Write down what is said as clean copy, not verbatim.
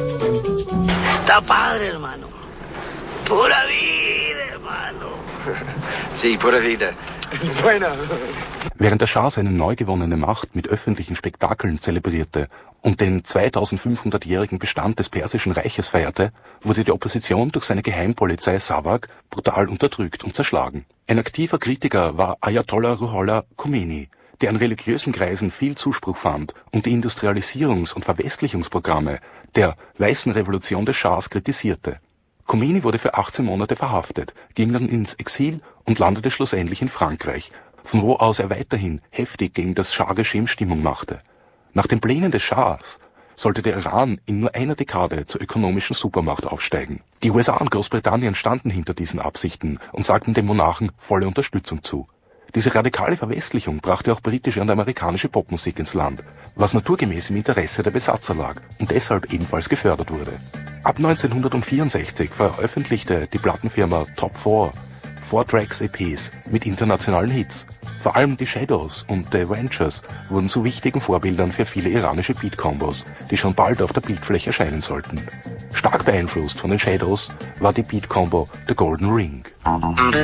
Está padre, hermano. Pura vida, hermano. Sí, pura vida. Bueno. Während der Schah seine neu gewonnene Macht mit öffentlichen Spektakeln zelebrierte und den 2500-jährigen Bestand des Persischen Reiches feierte, wurde die Opposition durch seine Geheimpolizei Savak brutal unterdrückt und zerschlagen. Ein aktiver Kritiker war Ayatollah Ruhollah Khomeini, der in religiösen Kreisen viel Zuspruch fand und die Industrialisierungs- und Verwestlichungsprogramme der Weißen Revolution des Schahs kritisierte. Khomeini wurde für 18 Monate verhaftet, ging dann ins Exil und landete schlussendlich in Frankreich, von wo aus er weiterhin heftig gegen das Schah-Regime Stimmung machte. Nach den Plänen des Schahs sollte der Iran in nur einer Dekade zur ökonomischen Supermacht aufsteigen. Die USA und Großbritannien standen hinter diesen Absichten und sagten dem Monarchen volle Unterstützung zu. Diese radikale Verwestlichung brachte auch britische und amerikanische Popmusik ins Land, was naturgemäß im Interesse der Besatzer lag und deshalb ebenfalls gefördert wurde. Ab 1964 veröffentlichte die Plattenfirma Top 4 4-Tracks-EPs mit internationalen Hits. Vor allem die Shadows und The Ventures wurden zu wichtigen Vorbildern für viele iranische Beat-Kombos, die schon bald auf der Bildfläche erscheinen sollten. Stark beeinflusst von den Shadows war die Beat-Combo The Golden Ring.